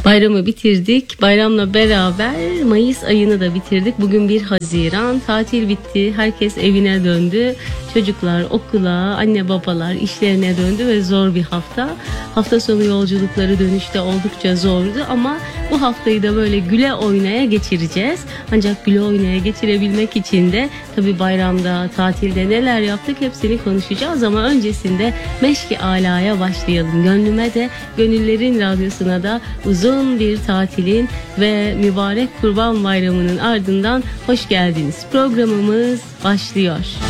Bayramı bitirdik. Bayramla beraber Mayıs ayını da bitirdik. Bugün 1 Haziran. Tatil bitti. Herkes evine döndü. Çocuklar okula, anne babalar işlerine döndü ve zor bir hafta. Hafta sonu yolculukları dönüşte oldukça zordu ama bu haftayı da böyle güle oynaya geçireceğiz. Ancak güle oynaya geçirebilmek için de tabii bayramda, tatilde neler yaptık hepsini konuşacağız ama öncesinde Meşk-i Ala'ya başlayalım. Gönlüme de, gönüllerin radyosuna da uzun bir tatilin ve mübarek Kurban Bayramı'nın ardından hoş geldiniz. Programımız başlıyor.